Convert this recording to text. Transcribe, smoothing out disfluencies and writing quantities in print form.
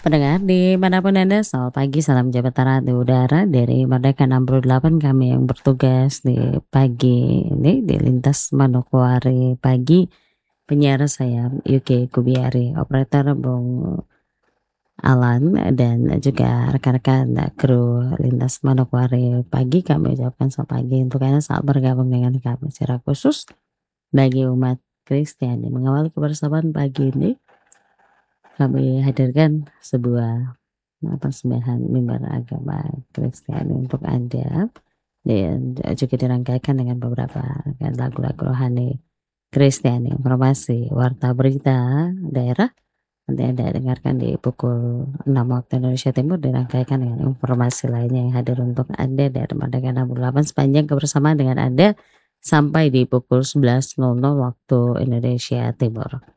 Pendengar dimanapun Anda, selamat pagi, salam sejahtera di udara dari Merdeka 68 kami yang bertugas di pagi ini di Lintas Manokwari Pagi, penyiar saya Yuki Kubiari, operator Bung Alan dan juga rekan-rekan kru Lintas Manokwari Pagi kami ucapkan selamat pagi untuk Anda saat bergabung dengan kami secara khusus bagi umat Kristiani. Mengawali kebersamaan pagi ini kami hadirkan sebuah persembahan mimbar agama Kristiani untuk Anda dan juga dirangkaikan dengan beberapa lagu-lagu rohani Kristiani, informasi warta berita daerah nanti Anda dengarkan di pukul 6 waktu Indonesia Timur, dirangkaikan dengan informasi lainnya yang hadir untuk Anda dari Merdeka 68 sepanjang kebersamaan dengan Anda sampai di pukul 11.00 waktu Indonesia Timur.